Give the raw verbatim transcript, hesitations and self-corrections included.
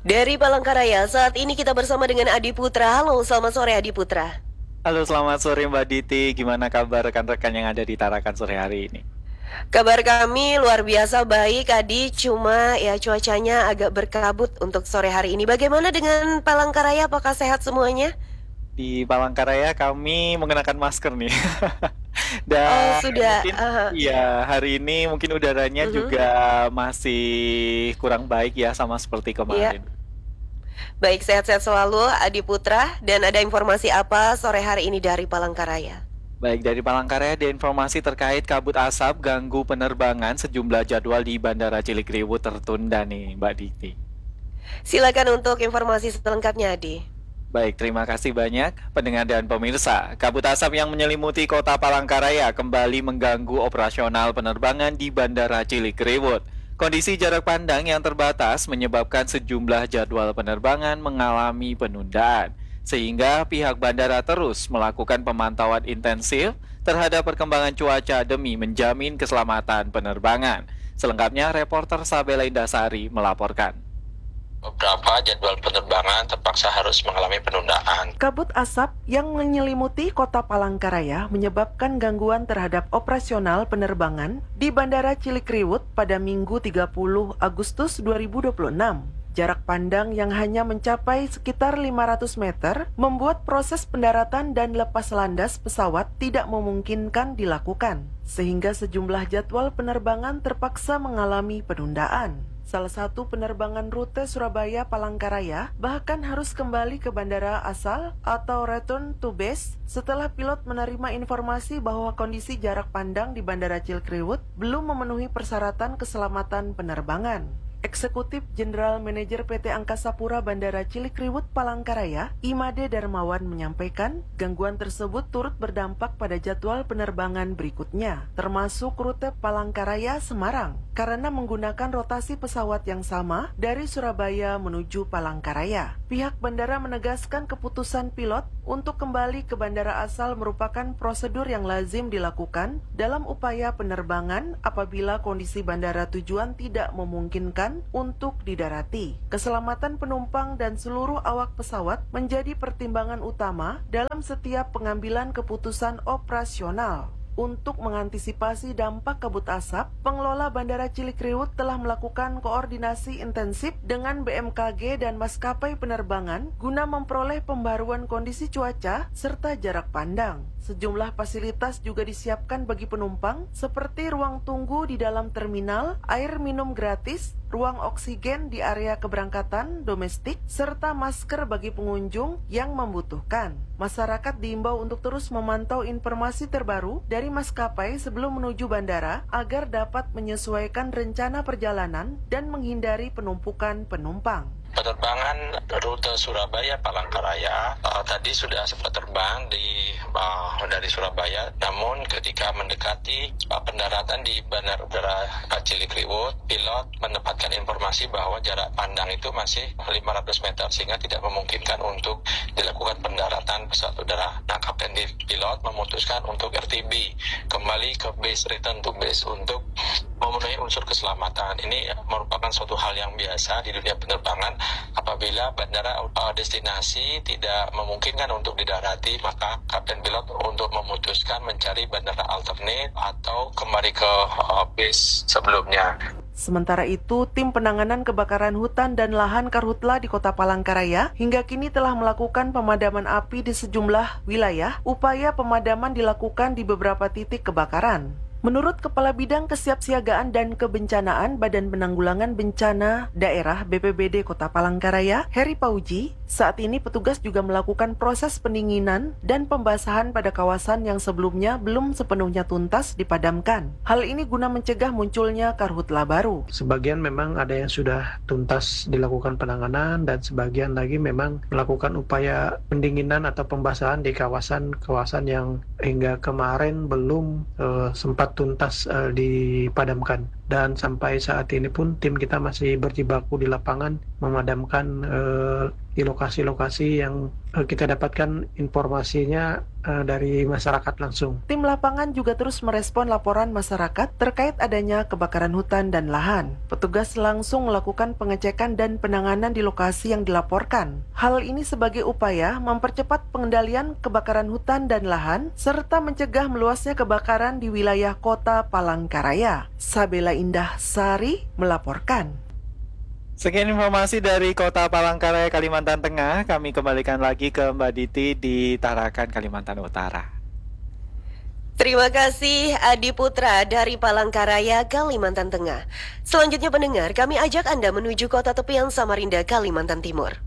Dari Palangkaraya, saat ini kita bersama dengan Adi Putra. Halo, selamat sore Adi Putra. Halo, selamat sore Mbak Diti. Gimana kabar rekan-rekan yang ada di Tarakan sore hari ini? Kabar kami luar biasa baik Adi, cuma ya cuacanya agak berkabut untuk sore hari ini. Bagaimana dengan Palangkaraya, apakah sehat semuanya? Di Palangkaraya kami mengenakan masker nih. Oh Dan sudah, mungkin aha. ya hari ini mungkin udaranya Mhm. juga masih kurang baik ya sama seperti Iya, kemarin. baik sehat-sehat selalu Adi Putra. Dan ada informasi apa sore hari ini dari Palangkaraya? Baik, dari Palangkaraya ada informasi terkait kabut asap ganggu penerbangan sejumlah jadwal di Bandara Cilikriwut tertunda nih Mbak Diti. Silakan untuk informasi selengkapnya Adi. Baik, terima kasih banyak pendengar dan pemirsa. Kabut asap yang menyelimuti kota Palangkaraya kembali mengganggu operasional penerbangan di Bandara Cilikriwut. Kondisi jarak pandang yang terbatas menyebabkan sejumlah jadwal penerbangan mengalami penundaan, sehingga pihak bandara terus melakukan pemantauan intensif terhadap perkembangan cuaca demi menjamin keselamatan penerbangan. Selengkapnya, reporter Sabela Indasari melaporkan. Beberapa jadwal penerbangan terpaksa harus mengalami penundaan. Kabut asap yang menyelimuti kota Palangkaraya menyebabkan gangguan terhadap operasional penerbangan di Bandara Cilikriwut pada Minggu tiga puluh Agustus dua ribu dua puluh enam. Jarak pandang yang hanya mencapai sekitar lima ratus meter membuat proses pendaratan dan lepas landas pesawat tidak memungkinkan dilakukan, sehingga sejumlah jadwal penerbangan terpaksa mengalami penundaan. Salah satu penerbangan rute Surabaya-Palangkaraya bahkan harus kembali ke bandara asal atau return to base setelah pilot menerima informasi bahwa kondisi jarak pandang di Bandara Cilikriwut belum memenuhi persyaratan keselamatan penerbangan. Eksekutif Jenderal Manajer P T Angkasa Pura Bandara Cilikriwut Palangkaraya, Imade Darmawan menyampaikan, gangguan tersebut turut berdampak pada jadwal penerbangan berikutnya, termasuk rute Palangkaraya Semarang, karena menggunakan rotasi pesawat yang sama dari Surabaya menuju Palangkaraya. Pihak bandara menegaskan keputusan pilot untuk kembali ke bandara asal merupakan prosedur yang lazim dilakukan dalam upaya penerbangan apabila kondisi bandara tujuan tidak memungkinkan untuk didarati. Keselamatan penumpang dan seluruh awak pesawat menjadi pertimbangan utama dalam setiap pengambilan keputusan operasional. Untuk mengantisipasi dampak kabut asap, pengelola Bandara Cilikriwut telah melakukan koordinasi intensif dengan B M K G dan maskapai penerbangan guna memperoleh pembaruan kondisi cuaca serta jarak pandang. Sejumlah fasilitas juga disiapkan bagi penumpang seperti ruang tunggu di dalam terminal, air minum gratis, ruang oksigen di area keberangkatan domestik, serta masker bagi pengunjung yang membutuhkan. Masyarakat diimbau untuk terus memantau informasi terbaru dari maskapai sebelum menuju bandara agar dapat menyesuaikan rencana perjalanan dan menghindari penumpukan penumpang. Penerbangan rute Surabaya Palangkaraya uh, tadi sudah sempat terbang di uh, dari Surabaya, namun ketika mendekati uh, pendaratan di Bandara Udara Cilikriwut, pilot mendapatkan informasi bahwa jarak pandang itu masih lima ratus meter sehingga tidak memungkinkan untuk dilakukan pendaratan pesawat udara. Nah, Kapten pilot memutuskan untuk R T B kembali ke base, return to base untuk memenuhi unsur keselamatan. Ini merupakan suatu hal yang biasa di dunia penerbangan. Apabila bandara uh, destinasi tidak memungkinkan untuk didarati, maka kapten pilot untuk memutuskan mencari bandara alternate atau kembali ke uh, base sebelumnya. Sementara itu, tim penanganan kebakaran hutan dan lahan Karhutla di Kota Palangkaraya hingga kini telah melakukan pemadaman api di sejumlah wilayah. Upaya pemadaman dilakukan di beberapa titik kebakaran. Menurut Kepala Bidang Kesiapsiagaan dan Kebencanaan Badan Penanggulangan Bencana Daerah B P B D Kota Palangkaraya, Heri Pauji, saat ini petugas juga melakukan proses pendinginan dan pembasahan pada kawasan yang sebelumnya belum sepenuhnya tuntas dipadamkan. Hal ini guna mencegah munculnya karhutla baru. Sebagian memang ada yang sudah tuntas dilakukan penanganan dan sebagian lagi memang melakukan upaya pendinginan atau pembasahan di kawasan-kawasan yang hingga kemarin belum uh, sempat tuntas uh, dipadamkan. dan sampai saat ini pun tim kita masih berjibaku di lapangan memadamkan eh, di lokasi-lokasi yang eh, kita dapatkan informasinya eh, dari masyarakat langsung. Tim lapangan juga terus merespon laporan masyarakat terkait adanya kebakaran hutan dan lahan. Petugas langsung melakukan pengecekan dan penanganan di lokasi yang dilaporkan. Hal ini sebagai upaya mempercepat pengendalian kebakaran hutan dan lahan serta mencegah meluasnya kebakaran di wilayah Kota Palangkaraya. Sabela Indah Sari melaporkan. Sekian informasi dari Kota Palangkaraya, Kalimantan Tengah. Kami kembalikan lagi ke Mbak Diti di Tarakan, Kalimantan Utara. Terima kasih Adi Putra dari Palangkaraya, Kalimantan Tengah. Selanjutnya pendengar, kami ajak Anda menuju kota tepian Samarinda, Kalimantan Timur.